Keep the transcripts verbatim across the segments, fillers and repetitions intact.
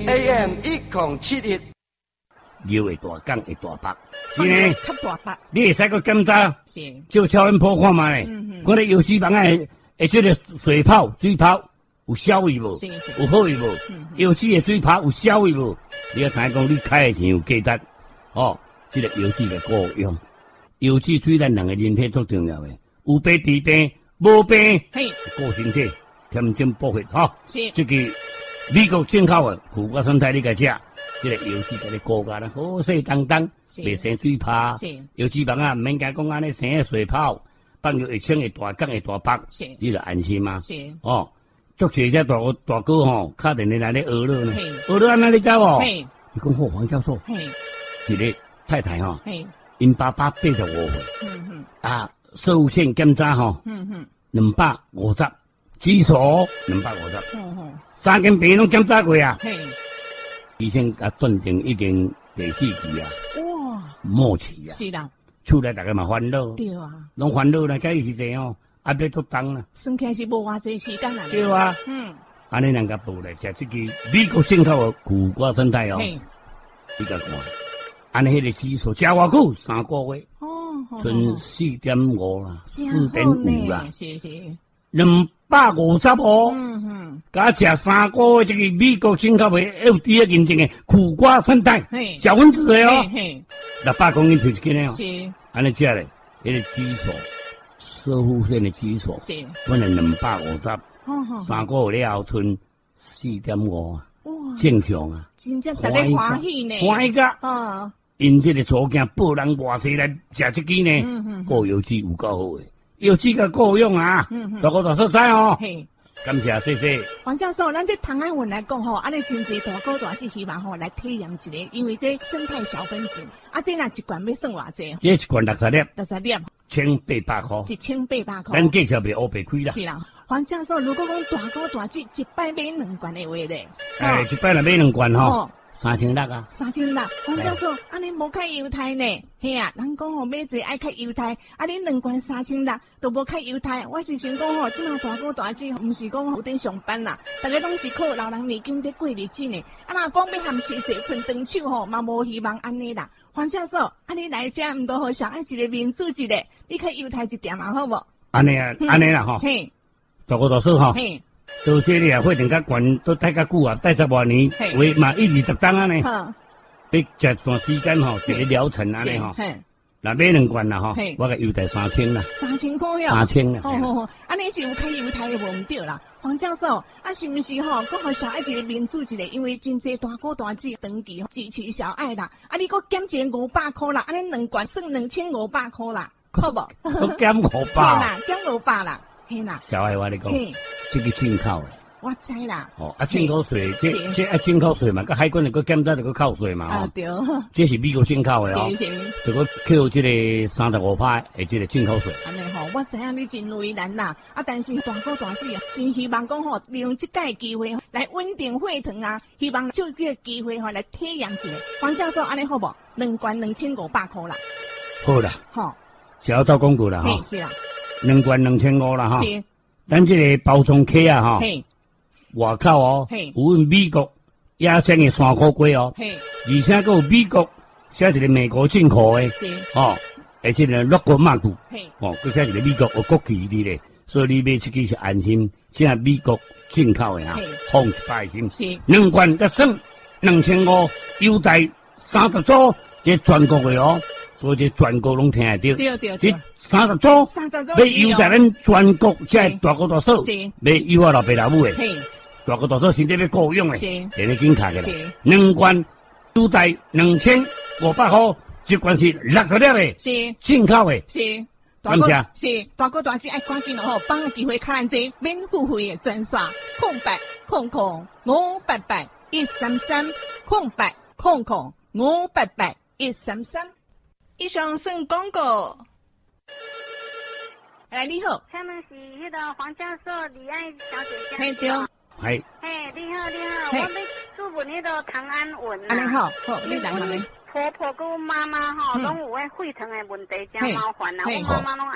A M 一零七一， 腰会大，杠会大白，是呢， 较大白， 你会使个检查， 是， 照超音波看嘛咧，看你腰椎房啊，会这个水泡、水泡有消位无？ 是是， 有好位无？腰椎的水泡有消位无？你要知讲你开的钱有价值，哦，这个腰椎的够用，腰椎对咱人的人体最重要的，有病治病，无病嘿， 顾身体，添精补血，哈、哦， 是， 这个美国进口的苦瓜生态你个食。这个油脂给你高价啦，好细当当，袂生水泡。油脂房啊，唔免讲讲安尼生个水泡，放入一清会大缸会大包，你就安心嘛。哦，足侪只大大哥吼，敲电话来咧学了呢，学了安那你知无？你讲好黄教授，一个太太吼，因爸爸八十五岁，啊，寿险检查吼，两百五十，指数两百五十，三间病拢检查过啊。医生甲断定已经第四期啊，哇，末期啊， 是啦， 厝内大家嘛烦恼， 对啊， 拢烦恼啦，假如是这样，压力都重啦， 算起是无偌济时间啦， 对啊，嗯，安尼人家报来食这个美国进口的苦瓜生态哦，你甲看，安尼迄个指数食偌久，三个月，哦，剩四点五啦，四点五啦， 是是， 两百五十哦，嗯嗯，加食三个这个美国进口的 F D A 认证的苦瓜生态，小分子的哦，六百公斤推一斤的哦，是，安尼食咧，迄个指数，射护线的指数，是，本来两百五十，三个月了后剩四点五啊，哇，正常啊， 真正大家欢喜呢， 欢喜个，啊，因这个祖囝报人外地来食这支呢，个油脂有够好的。有这个够用啊！大哥大说知哦，感谢谢谢。 黄教授，咱这唐安文来讲吼，安尼真侪大哥大是希望吼来体验一个，因为这生态小分子，啊，这若一罐要算偌济？ 这一罐六十粒， 六十粒， 千八百块， 一千八百块。 咱介绍袂乌白亏啦。 是啦，黄教授，如果讲大哥大姐一摆买两罐的话咧， 哎，一摆来买两罐吼。三千六啊！ 三千六，黄教授，安尼无开犹太呢？嘿啊，人讲吼买济爱开犹太，啊，恁两罐三千六都无开犹太。我是想讲吼，即马大哥大姐毋是讲有伫上班啦，大家拢是靠老人年金伫过日子呢。啊，若讲要含洗洗寸长手吼，嘛无希望安尼啦。黄教授，安尼来遮毋多好上爱一个民主一个，你开犹太一点嘛好无？ 安尼啊，安尼啦吼。嘿，大哥大嫂吼。嘿。多谢你啊，会等较悬都待较久啊，待十多年，为嘛一二十档啊呢？你食段时间吼，一个疗程啊呢吼。那买两罐啦吼，我个邮贷三千啦。 三千块哟。 三千啦。 哦哦哦，安尼是有开犹太的无毋对啦。黄教授，啊是毋是吼，搁互小爱一个民主一个，因为真济大哥大姐长期支持小爱啦。啊，你搁减一个五百块啦，安尼两罐算两千五百块啦，好无？ 都减五百。 嘿啦，减五百啦，嘿啦。 小爱我你讲。这个进口的， 我知啦。 哦，啊，进口税，这这啊进口税嘛，甲海关那个检查那个扣税嘛， 啊对。 这是美国进口的哦， 是是。 这个扣这个三十五趴的这个进口税。 安尼吼，我知影你真为难啦，啊，但是大哥大姐真希望讲吼，利用这个机会来稳定血糖啊，希望就这个机会吼来体验一下。黄教授，安尼好无？两罐两千五百块啦。 好啦。好。小道公告啦哈。 是啦。 两罐两千五啦哈。 是。 咱这个包装壳啊，哈，外口哦，有美国野生的山苦瓜哦，而且还有美国写一个美国进口的，哦，而且呢六个码头，哦，佮写一个美国的国旗的咧，所以你买这个是安心，这是美国进口的哈，放一百心，两罐才算两千五，邮贷三十组，这全国的哦。所以这全国拢听得到， 对对对， 这三十组， 三十组， 要优在咱全国这大哥大嫂，要优我老爸老母的，大哥大嫂身体要够用的，得你紧卡起来。两罐优在两千五百块，一罐是六十粒的， 是进口的， 是。 感谢。 是大哥大姐爱赶紧咯吼，把握机会看咱这免付费的专线，空白空空五八八一三三，空白空空五八八一三三。以上算广告。来，你好， 他们是迄个黄教授李爱小姐家。 嘿对。 嘿。 嘿，你好，你好，我要注文迄个唐安文啊。 安尼好，好，你来好咧。 婆婆跟妈妈吼，拢有迄血糖的问题，真麻烦啦。我妈妈拢爱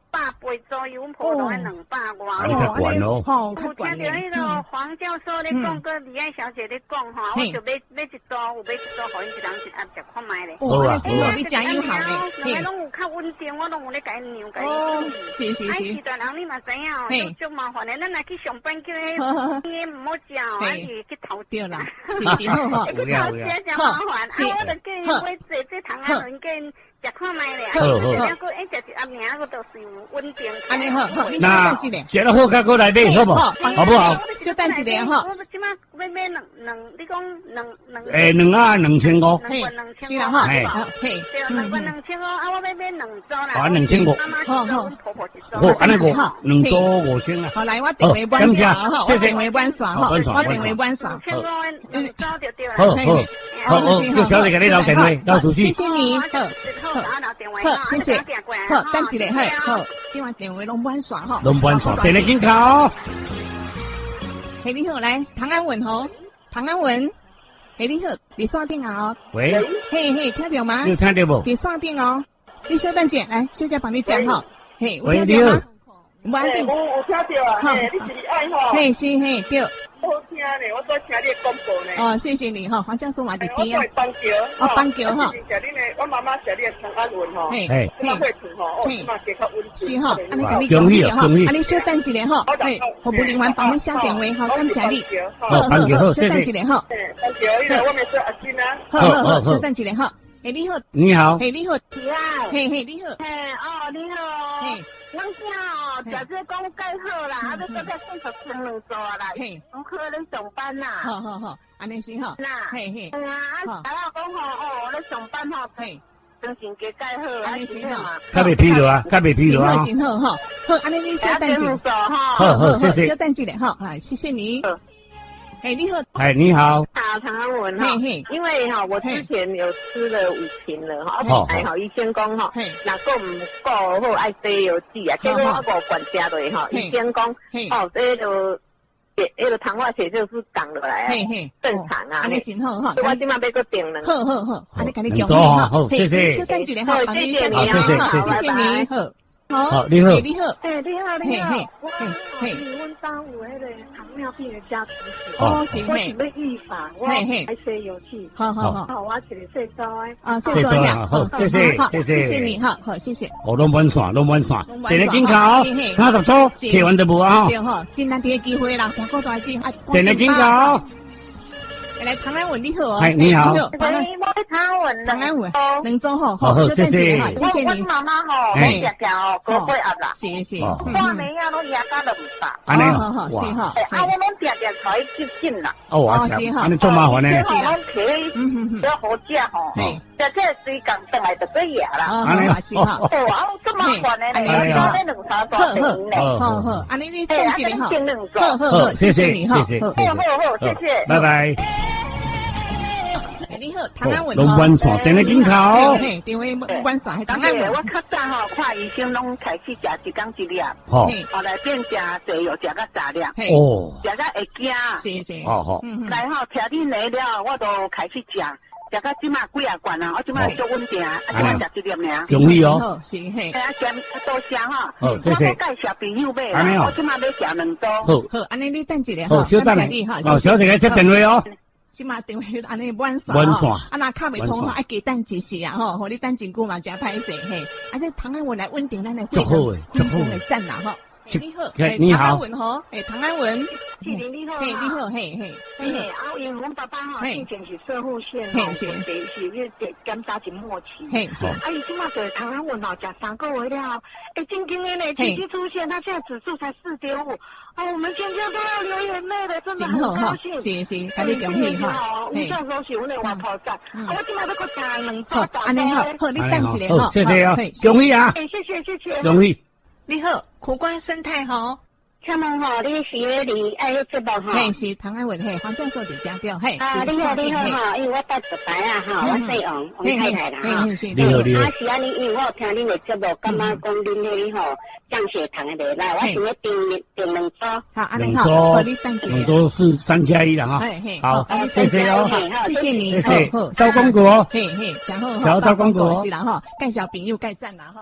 百倍左右，阮婆都要两百外。 啊，你较悬咯。 吼， 有听到迄个黄教授咧讲，跟李爱小姐咧讲吼，我就买买一组，有买一组，互因一人一盒食看卖咧。 哦，啊，真好，你真友好咧。 两个拢有较稳定，我拢有咧甲伊酿甲伊。 哦，是是是。 啊，其他人你嘛知影哦，足麻烦咧。咱若去上班叫迄嘢唔好食，还是去偷对啦，是真好吼。 去偷食真麻烦，啊，我就叫伊买这这糖啊，人叫因。食看卖咧，好好好。哎，食一盒尔，我都是有稳定。 安尼好，好，你那小等一下， 食了好较过来买，好不好？好不好？ 小等一下哈。 我即马要买两两，你讲两两。 诶，两啊两千五。 嘿， 是啦哈。 嘿， 嘿， 对，两罐两千五，啊，我要买两组啦。 啊，两千五。 好好。婆婆一组。 好，安尼五，两组五千啊。 好，来，我电话满刷哈，我电话满刷哈，我电话满刷。 两千五两组就对啦。 好好。好，好，叫小姐给你留电话，留出去。 谢谢你，好， 好， 好，谢谢，好，等一下，好，今晚电话拢满刷哈， 拢满刷，电话紧靠。 嘿，你好，来，唐安文吼，唐安文，嘿，你好，你线顶啊？ 喂， 嘿嘿，听到吗？ 你有听到无？ 你线顶哦，你小等姐，来，小姐帮你讲哈，嘿， 喂，你好， 喂， 我有听到啊，嘿，你是李爱吼？ 嘿，是嘿，对。 好听呢，我在听你的广播呢。 哦，谢谢你哈，黄教授嘛伫边啊。 我在邦桥。 哦，邦桥哈。 食你的，我妈妈食你的长安文吼。 嘿， 嘿， 嘿，会煮吼，哦，嘛加较温馨。 是哈，安尼甲你恭喜哈，安尼小等一下哈，嘿，服务人员帮你写电话哈，感谢你。 好，邦桥好，谢谢。 小等一下哈。 嘿，邦桥，迄个我咪做阿金啊。 好好好，小等一下哈。嘿，你好。 你好。 嘿，你好。 是啊。 嘿嘿，你好。 嘿，哦，你好。 嘿。 阮囝哦，食这讲介好啦，啊，要搁较算十千两座啦。嘿，我去咧上班啦。 好好好，安尼是吼。 啦， 嘿嘿。 啊，啊，大家讲吼，哦，咧上班吼，嘿，精神加介好，安尼是吼。 较袂疲劳啊，较袂疲劳啊。 真好哈，好，安尼你小等一下。 好好，谢谢。 小等一下哈，哎，谢谢你。哎，你好。 哎，你好。 好，唐安文哈。因为哈，我之前有吃了五瓶了哈，后来哈医生讲哈，若个唔够好爱洗油脂啊，结果我无管家落哈，医生讲哦，这个迄个糖化血就是降落来啊，正常啊。安尼真好哈。我今麦要个定了。好好好，安尼甲你讲哈，好，谢谢。小等一下哈，谢谢你啊，谢谢谢谢你，好。 好，你好。 你好。 哎，你好，你好。我嘿，阮家有迄个糖尿病的家族史。 哦，是我是要预防，我爱洗油脂。好好好。好，我一个细周诶。啊， 细周呀。 好，谢谢，谢谢， 谢谢你，好好，谢谢。 哦，拢满线，拢满线。电话紧靠，三十组，贴完就无啊。 对哈，真难得机会啦，大哥大姐。 电话紧靠。 来，唐安文你好哦。 哎，你好。 喂，我唐安文， 唐安文，两组吼。 好好，谢谢， 谢谢你。 我妈妈吼，我食食哦，高血压啦。 是是。 半暝啊，拢压到两百。 安尼好好是哈。 啊，我拢定定才急紧啦。 哦，我是哈。安尼做麻烦呢。 是啦。嗯嗯要好食吼。食这水工倒来就过夜啦。 安尼是哈。 哦，啊，这麻烦呢。安尼是哈。两三大瓶呢。 好好，安尼你送一个哈。 好好好，谢谢谢谢谢谢。 好好好，谢谢。 拜拜。 你好，唐安文拢满线，电话紧靠。 嘿，电话满线，唐安文。 我较早吼看医生拢开始食一工一粒， 好， 后来变食侪药，食到三粒， 哦， 食到会惊， 是是， 好好。 来吼，听你来了，我都开始食，食到即马几啊罐啊，我即马足稳定，啊，即马食一粒尔。 容易哦， 是嘿。 哎，咸多谢哈， 好，谢谢。 我介绍朋友买啦，我即马要食两组。 好， 好，安尼你等一下哈，小等你哈，哦，小姐给接电话哦。 即马电话安尼满线， 满线， 啊那卡袂通吼，爱加等一时啊吼，互你等真久嘛，真歹势嘿。啊这唐安文来稳定咱的会场，非常的赞啦吼。你好， 你好， 唐安文吼，诶唐安文， 谢谢你好， 嘿你好，嘿嘿， 嘿啊因为阮爸爸吼之前是射护线吼，是是是检查一末期，嘿是，啊伊即马做唐安文吼，食三个月了，诶静静的呢，奇迹出现，他现在指数才四点五。哦，我们全家都要流眼泪了，真的很高兴。 是是，甲你恭喜哈。 吴教授是阮的外婆仔，我今麦要搁加两包。 好，安尼好，好，你等一下哈。 谢谢啊，恭喜啊。 哎，谢谢谢谢。 恭喜。 你好，苦瓜生态好。 请问吼，你是咧离爱迄节目吼？ 嘿，是唐安文嘿，黄教授伫遮对，嘿。 啊，你好你好哈，因为我带着白啊哈，我姓王，王太太啦哈。 你好你好。 啊是安尼，因为我有听恁的节目，感觉讲恁迄吼降血糖的来，我想要订订两组。 好，安尼好，你等一下。 两组是三加一了哈。好，谢谢哦， 谢谢你， 谢谢。招公股哦， 嘿嘿，然后小招公股是啦哈，介绍朋友介赞啦哈。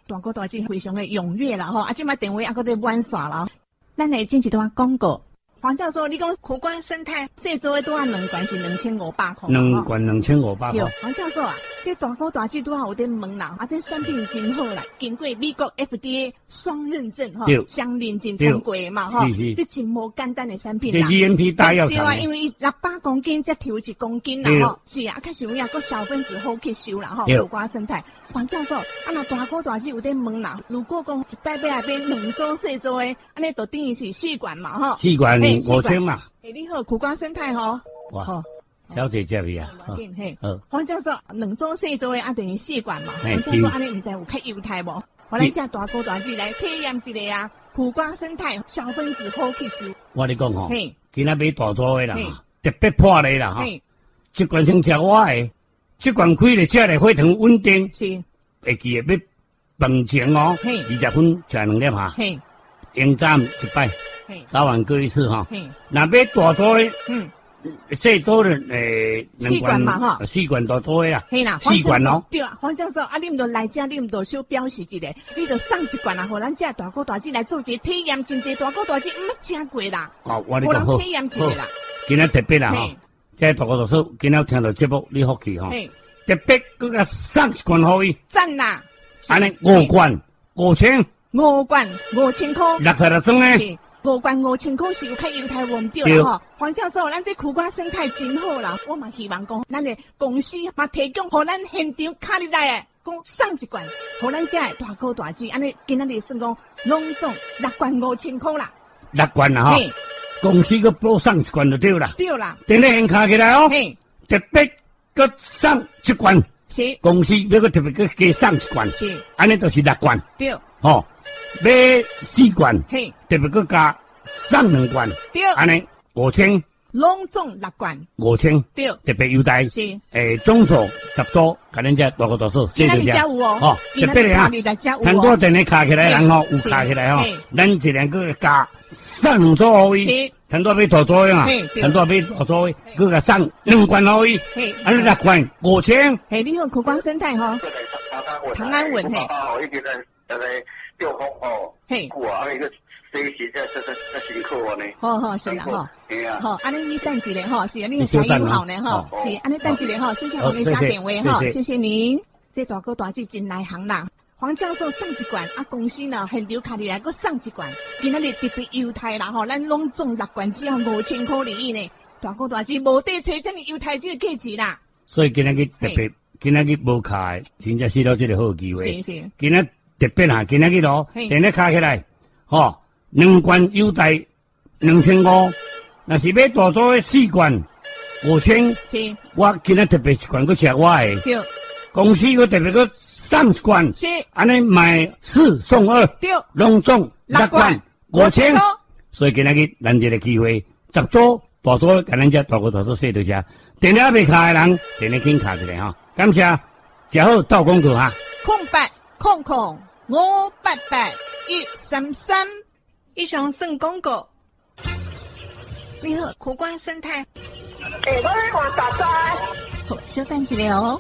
大哥大姐非常的踊跃啦吼，啊，即摆电话还搁在满线啦。咱来进一段广告。黄教授，你讲苦瓜生态细做的多少两罐是两千五百块？ 两罐两千五百块。 黄教授啊，这大哥大姐多少有在问啦？啊，这产品真好啦，经过美国 F D A 双认证哈，相认证通过嘛哈，这真无简单的产品啦。 这 G M P 大药厂。对啊，因为六百公斤才抽一公斤啦吼，是啊，啊，较有影个小分子好吸收啦吼，苦瓜生态。黄教授，啊，那大哥大姐有在问啦，如果讲一摆摆内边两组细组的，安尼就等于是四罐嘛吼。 四罐五千嘛。 诶，你好，苦瓜生态吼。 哇，小姐接去啊。 嘿，黄教授，两组细组的啊，等于四罐嘛。黄教授，安尼唔知有较犹太无？我来叫大哥大姐来体验一下啊，苦瓜生态小分子好吸收。 我跟你讲吼，今仔买大组的啦，特别破例啦哈。一罐先食我的。这罐开了，吃了非常稳定。 是， 会记得要饭前哦，二十分吃两粒哈。嘿，用早一摆，早晚各一次哈。嘿，那买大组的，嗯，细组的诶， 四罐嘛哈， 四罐大组的啦。 嘿啦， 四罐哦。 对啊，黄教授，啊，你唔着来遮，你唔着小表示一下，你着送一罐啊，互咱遮大哥大姐来做一个体验，真济大哥大姐唔捌吃过啦。 哦，我你讲好， 体验一下啦。 今日特别啦哈。这大哥大嫂，今仔听到节目，你福气吼，特别佮佮送一罐互伊， 赞啦！ 安尼五罐五千， 五罐五千块， 六十六种呢？ 五罐五千块是有较犹太唔对啦吼。黄教授，咱这苦瓜生态真好啦，我嘛希望讲，咱的公司嘛提供互咱现场卡入来的，讲送一罐，互咱遮大哥大姐，安尼今仔日算讲拢总六罐五千块啦， 六罐啦吼。公司个补送一罐就对啦， 对啦， 等你先卡起来哦。特别个送一罐， 是公司要个特别个加送一罐， 是， 安尼就是六罐， 对， 吼，买四罐， 嘿， 特别个加送两罐， 对， 安尼五千， 拢总六罐， 五千， 对， 特别优待， 是， 诶，总数十组，甲恁遮大个大数， 谢谢你家有哦， 哦，特别的哈，很多电话卡起来人吼，有卡起来吼，咱一两个加送两组互伊。很多买大组的嘛，很多买大组的，佮个送两罐互伊，安尼六罐五千。 嘿，你好，苦瓜生态吼，唐安文嘿。 哦，一直在在吊风哦，嘿，久啊，那个学习在在在在辛苦我呢。 好好是啦吼， 系啊。 好，安尼你等一下吼，是啊，你个小友好呢吼，是安尼等一下吼，谢谢我们下电话吼，谢谢您。这大哥大姐真内行啦。黄教授送一罐，啊，公司呢现场卡里来，佮送一罐，今仔日特别犹太啦吼，咱拢总六罐，只要五千块而已呢。大哥大姐无得找这么犹太这个价钱啦。 所以今仔日特别，今仔日无卡，真正是到这个好机会。是是。今仔特别哈，今仔日咯，电咧卡起来，吼，两罐优待两千五，若是买大组的四罐五千。是。我今仔特别一罐，佮吃我的。对。公司佮特别佮送一罐，是安尼买四送二，对，拢总六罐五千，所以今仔日咱这个机会，十组大组，甲咱遮大哥大嫂说到遮，电话未卡的人，电话请卡一下哈，感谢，食好到广告哈。 空八空空五八八一三三，以上算广告。你好，苦瓜生态。 诶，我来换大仔。 好，稍等一下哦。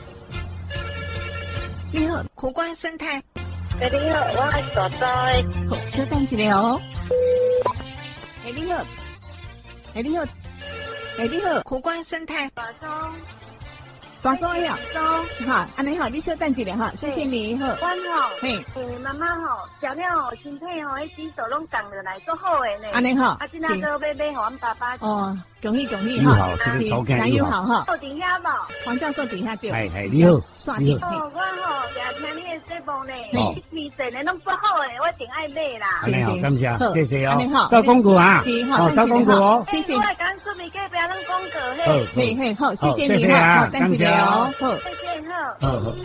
你好，苦瓜生态。 诶，你好，我是大仔。 好，稍等一下哦。诶，你好。诶，你好。诶，你好，苦瓜生态。 大中。 大中呀。中。哈，安尼好，你稍等一下哈，谢谢你好。 阮吼，嘿，诶，妈妈吼，食了吼，身体吼，迄指数拢降落来，足好诶呢。 安尼好。 啊，今仔个要买互阮爸爸。 哦，恭喜恭喜哈，是加油好哈。 到底下无？ 黄教授底下对。 系系，你好。 你好。哦，我吼，常听你诶节目呢，你推荐诶拢足好诶，我真爱买啦。 安尼好，感谢，谢谢哦。 安尼好， 到广告啊。 好， 到广告哦。 谢谢。 我刚准备给别人广告嘿。嘿嘿，好，谢谢你哈，好，等一下哦。好， 谢谢好。 好好。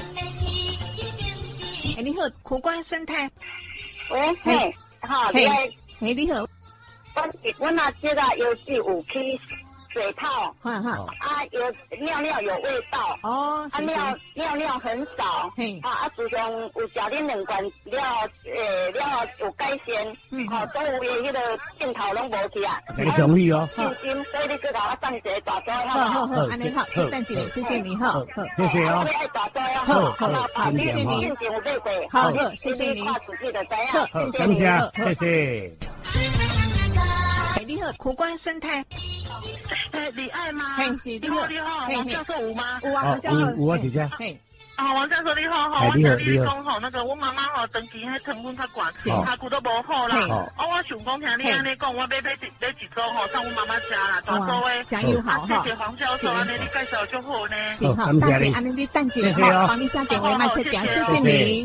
哎，你好，苦瓜生态。 喂，嘿，好，你好。 哎，你好。 我我那这个游戏有去水泡， 哈哈， 啊有尿尿有味道， 哦， 啊尿尿尿很少， 嘿， 啊啊自从有食恁两罐了，诶了有改善，嗯，吼，所有的迄个镜头拢无去啊， 很容易哦， 信心，所以你给我送一个大桌， 好好好，安尼好，谢谢姐，谢谢你哈， 谢谢哦， 爱大桌呀， 好， 好，好， 谢谢你， 进前有买过， 好，谢谢你， 看自己的知影， 好，感谢，谢谢。 你好，苦瓜生态。 哎，李爱吗？ 嘿，是你好，你好，王教授有吗？ 有啊，王教授， 有啊，姐姐。 嘿， 啊，王教授你好，哈，我想你讲吼，那个我妈妈吼，长期迄糖分较悬，骹骨都无好啦。啊，我想讲听你安尼讲，我买买一买一组吼，送我妈妈食啦，大组诶。 加油好哈！ 谢谢黄教授，安尼你介绍就好呢。 是哈，大姐，安尼你等一下哈，帮你下电话慢切掉，谢谢你。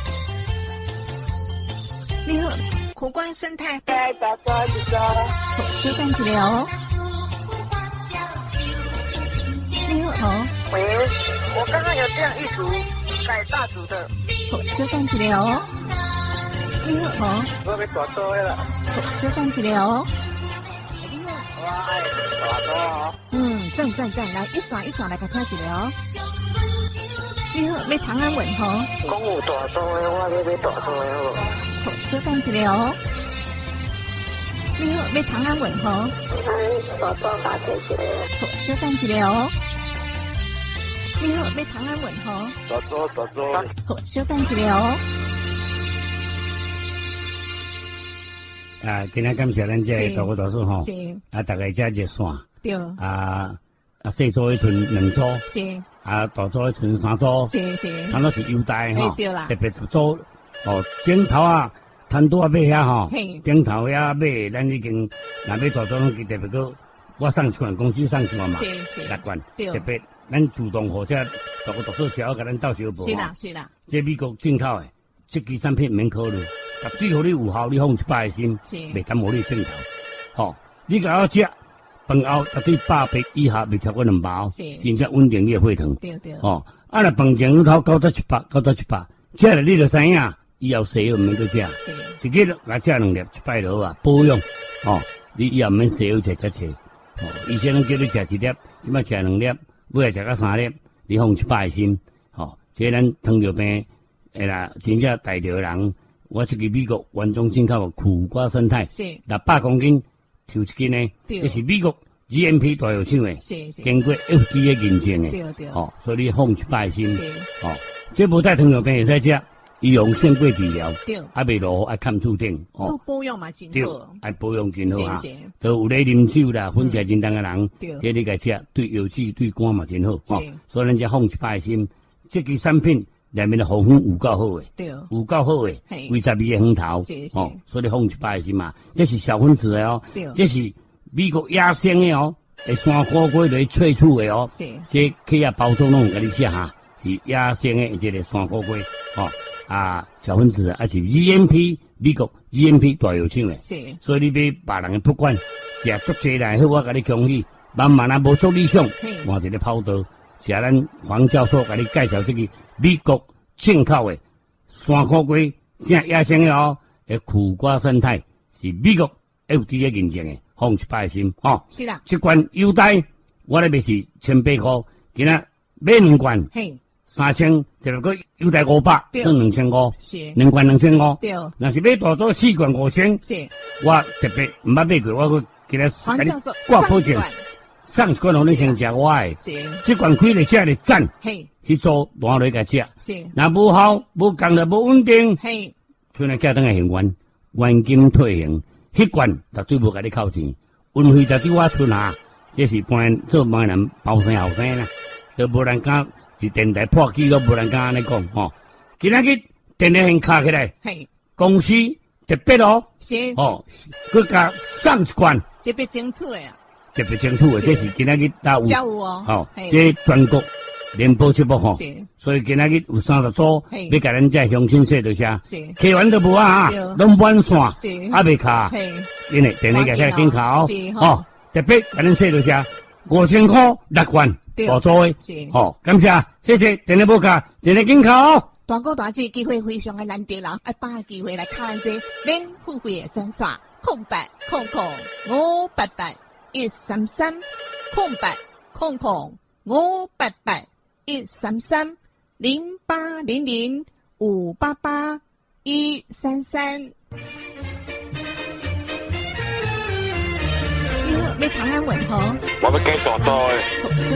你好，苦瓜生态。 来，大桌一桌。 稍等一下哦。你好， 喂，我刚刚有这样一组改大组的。 稍等一下哦。你好， 我要大桌的了。 稍等一下哦。 我爱大桌哦。 嗯，正正正，来一刷一刷来个听一下哦。你好，要唐安文吼。 讲有大桌的，我要买大桌的好。 稍等一下哦。你好，要唐安文吼。 大桌加起一个。 稍等一下哦。你好，要唐安文吼。 大桌大桌。 好，稍等一下哦。 啊，今日感谢咱这大哥大叔吼， 是啊，大家这一线， 对， 啊啊，细组迄阵两组， 是啊，大组迄阵三组， 是是， 差不多是优待吼， 对啦， 特别组哦，顶头啊，摊多啊买遐吼，顶头遐买，咱已经若要大组拢特别个，我送一罐，公司送一罐嘛， 是是六罐，特别咱主动或者大哥大叔小甲咱斗小报， 是啦是啦， 这美国进口的，这支产品免考虑。啊，对互你有效，你放一百个心，袂贪无你镜头。吼，你甲我食饭后，绝对百八以下袂超过两包，真正稳定你的血糖。 对对。 吼，啊，若饭前头九到一百，九到一百，食了你就知影，以后西药毋免搁食，一日来食两粒，一摆落啊，保养。吼，你以后毋免西药食食吃。吼，以前拢叫你食一粒，即摆食两粒，尾来食到三粒，你放一百个心。吼，这咱糖尿病诶啦，真正大条人。我这个美国原装进口的苦瓜生态，是六百公斤，抽一斤呢，这是美国 G M P 大药厂的，是是经过 F D A 认证的，对对，哦，所以你放一百心，是哦，这无带糖尿病会使食，伊用先过治疗，对，还未落爱看厝顶， 哦，做保养嘛真好， 爱保养真好啊，都有咧啉酒啦，分食真重的人，对，这你个食对腰子对肝嘛真好，哦，所以咱只放一百心，这个产品。内面的防风有够好诶，对，有够好诶，为十二个风头，哦，所以放一百是嘛，这是小分子的哦，这是美国野生的哦，诶，山火龟来萃取的哦，是，这企业包装拢有甲你写哈，是野生的这个山火龟，哦，啊，小分子啊是 G M P 美国 G M P 大药厂的，是，所以你别别人不管，食足济来好，我甲你恭喜，慢慢啊无足理想，换一个跑道。是啊，咱黄教授甲你介绍这个美国进口的山苦龟，正野生的哦，诶，苦瓜生态是美国 F D A 认证的，放一百心哦。是啦，这罐优待我咧卖是千八块，今仔买两罐，嘿，三千，特别个优待五百，算两千五，是两罐两千五。对，若是买大组四罐五千，是，我特别唔捌买过，我去今仔黄教授挂保证。上一罐互你先食我诶，这罐开了食了赞，去做拿来甲食，若无效无共了无稳定，剩来叫等下行完，原金退行，迄罐绝对无甲你扣钱，运费就对我出下，这是般做帮人包生后生啦，都无人敢伫电台破纪录，无人敢安尼讲吼。今仔日电台先卡起来，公司特别哦，哦，佮加送一罐， 特别清楚诶啊。 特别清楚的，这是今仔日大有， 哦， 好，这全国联播节目吼，所以今仔日有三十组，要甲咱这乡亲说着声，开完都无啊，拢满线，还未卡，因为电力个遐紧卡哦，哦，特别甲咱说着声，五千块六罐，大组的，好，感谢，谢谢，电力无卡，电力紧卡哦。 大哥大姐机会非常的难得啦，爱把握机会来看咱这免付费的专线，空白空空五八八。一三三空白空空五八八一三三零八零零五八八一三三。你好，你台湾文吼？ 我要繼續對。